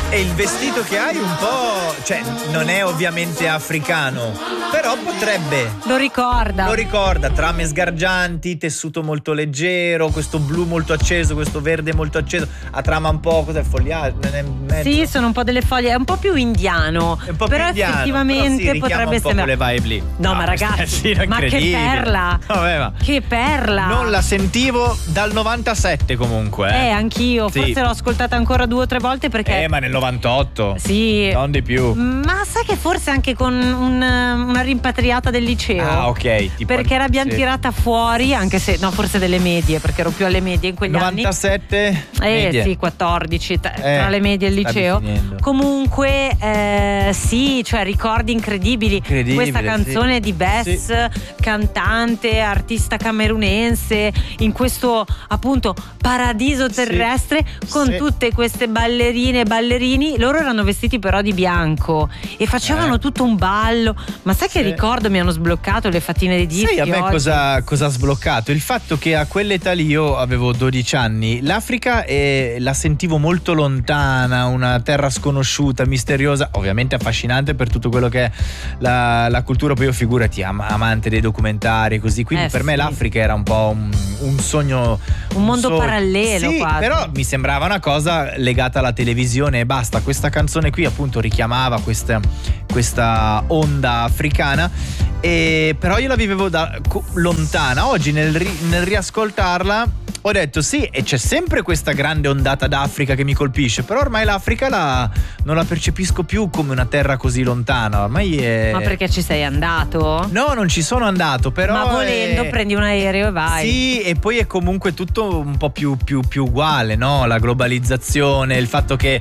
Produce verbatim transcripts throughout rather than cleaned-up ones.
E il vestito che hai un po', cioè non è ovviamente africano, però potrebbe. Lo ricorda. Lo ricorda, trame sgargianti, tessuto molto leggero, questo blu molto acceso, questo verde molto acceso, a trama un po', cos'è, fogliaggio? Sì, sono un po' delle foglie, è un po' più indiano, è un po' però più indiano, effettivamente però sì, potrebbe un po' sembrare quelle vibe lì. No, no ma ragazzi, sì, ma che perla. Vabbè, ma che perla. Non la sentivo dal novantasette comunque. Eh, eh anch'io, sì. Forse l'ho ascoltata ancora due o tre volte perché Eh, ma nel novantotto. Sì. Non di più. Ma sai che forse anche con un, una rimpatriata del liceo. Ah, ok. Tipo, perché l'abbiamo sì. tirata fuori, anche se, no, forse delle medie, perché ero più alle medie in quegli novantasette, anni. Eh medie. sì, quattordici, tra Eh, le medie e il liceo. finendo. Comunque, eh, sì, cioè ricordi incredibili. Incredibile, questa canzone sì. di Bess, Sì. cantante, artista camerunense, in questo appunto paradiso terrestre, sì. con sì. tutte queste ballerine e ballerini. Loro erano vestiti però di bianco e facevano eh. tutto un ballo. Ma sai che sì. ricordo mi hanno sbloccato le fattine dei dischi? Sai a me oggi? cosa, cosa ha sbloccato? Il fatto che a quell'età lì, io avevo dodici anni, l'Africa eh, la sentivo molto lontana, una terra sconosciuta, misteriosa, ovviamente affascinante per tutto quello che è la, la cultura. Poi io, figurati, am- amante dei documentari, così, quindi Eh, per me sì. l'Africa era un po' un, un sogno, un mondo sogno. parallelo, sì, quasi. però mi sembrava una cosa legata alla televisione e basta. Questa canzone qui appunto richiamava questa, questa onda africana, e però io la vivevo da co- lontana. Oggi nel, ri- nel riascoltarla ho detto sì, e c'è sempre questa grande ondata d'Africa che mi colpisce, però ormai l'Africa la, non la percepisco più come una terra così lontana. Ormai è... Ma perché ci sei andato? No, non ci sono andato, però Ma volendo è... prendi un aereo e vai. Sì, e poi è comunque tutto un po' più, più, più uguale, no? La globalizzazione, il fatto che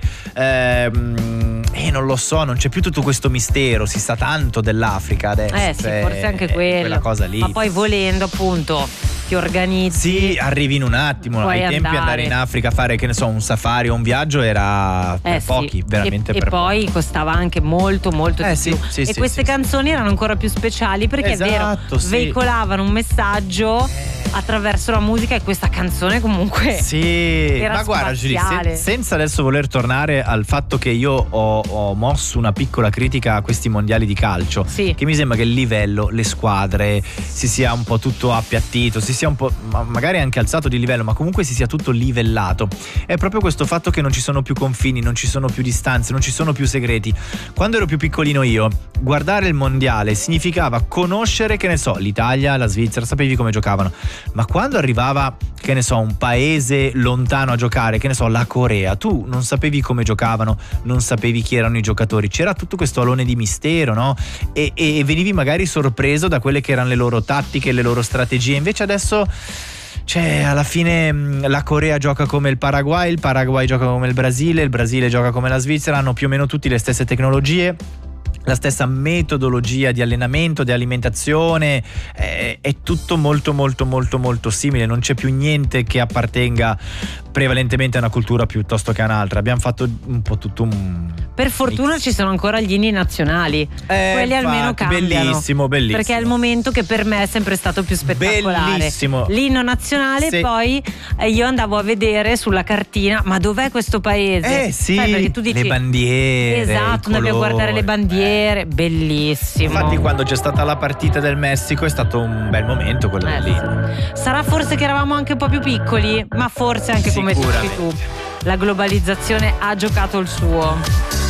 ehm, eh, non lo so, non c'è più tutto questo mistero, si sa tanto dell'Africa adesso. Eh sì, cioè, forse anche quello. Quella cosa lì. Ma poi volendo, appunto, ti organizzi. Sì, arrivi in un attimo. Puoi Ai tempi andare. andare in Africa a fare, che ne so, un safari o un viaggio era per Eh sì. pochi, veramente e, per e poi pochi. costava anche molto molto Eh di sì, più. sì, e sì, queste sì, canzoni erano ancora più speciali perché è vero, Esatto, sì. veicolavano un messaggio attraverso la musica, e questa canzone comunque Sì, era ma guarda Giulia, spaziale. se- senza adesso voler tornare al fatto che io ho, ho mosso una piccola critica a questi mondiali di calcio, Sì. che mi sembra che il livello, le squadre si sia un po' tutto appiattito, si sia un po' ma- magari anche alzato di livello, ma comunque si sia tutto livellato. È proprio questo fatto che non ci sono più confini, non ci sono più distanze, non ci sono più segreti. Quando ero più piccolino io, guardare il mondiale significava conoscere, che ne so, l'Italia, la Svizzera, sapevi come giocavano. Ma quando arrivava, che ne so, un paese lontano a giocare, che ne so, la Corea, tu non sapevi come giocavano, non sapevi chi erano i giocatori, c'era tutto questo alone di mistero, no? E, e venivi magari sorpreso da quelle che erano le loro tattiche, le loro strategie. Invece adesso, cioè, alla fine mh, la Corea gioca come il Paraguay, il Paraguay gioca come il Brasile, il Brasile gioca come la Svizzera, hanno più o meno tutti le stesse tecnologie, la stessa metodologia di allenamento, di alimentazione, è, è tutto molto molto molto molto simile, non c'è più niente che appartenga prevalentemente a una cultura piuttosto che a un'altra. Abbiamo fatto un po' tutto un Per fortuna mix. ci sono ancora gli inni nazionali, Eh, quelli almeno infatti, cambiano. bellissimo, bellissimo. Perché è il momento che per me è sempre stato più spettacolare. Bellissimo. L'inno nazionale, Sì. poi eh, io andavo a vedere sulla cartina, ma dov'è questo paese? Eh sì, Sai, perché tu dici, le bandiere, esatto, i andavi a guardare le colori. bandiere, bellissimo. Infatti quando c'è stata la partita del Messico è stato un bel momento quello Eh, lì. sì. Sarà forse che eravamo anche un po' più piccoli, ma forse anche come dici tu, Sicuramente. la globalizzazione ha giocato il suo.